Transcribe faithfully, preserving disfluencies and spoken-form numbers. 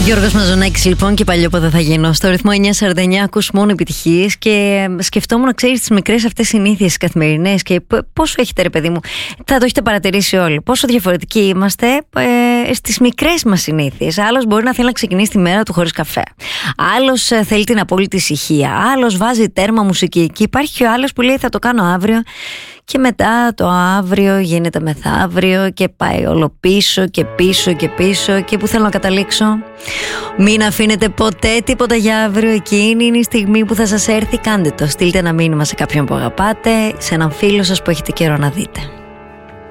Γιώργος Μαζονάκης λοιπόν και Παλιόποδα θα γίνω. Στο ρυθμό εννιά σαράντα εννιά ακούς μόνο επιτυχίες και σκεφτόμουν να ξέρεις τις μικρές αυτές συνήθειες καθημερινές και πόσο έχετε ρε παιδί μου, θα το έχετε παρατηρήσει όλοι, πόσο διαφορετικοί είμαστε ε, στις μικρές μας συνήθειες. Άλλος μπορεί να θέλει να ξεκινήσει τη μέρα του χωρίς καφέ. Άλλος ε, θέλει την απόλυτη ησυχία. Άλλος βάζει τέρμα μουσική εκεί. Υπάρχει και ο άλλος που λέει θα το κάνω αύριο. Και μετά το αύριο γίνεται μεθαύριο και πάει όλο πίσω και πίσω και πίσω. Και που θέλω να καταλήξω, μην αφήνετε ποτέ τίποτα για αύριο. Εκείνη είναι η στιγμή που θα σας έρθει, κάντε το. Στείλτε ένα μήνυμα σε κάποιον που αγαπάτε, σε έναν φίλο σας που έχετε καιρό να δείτε.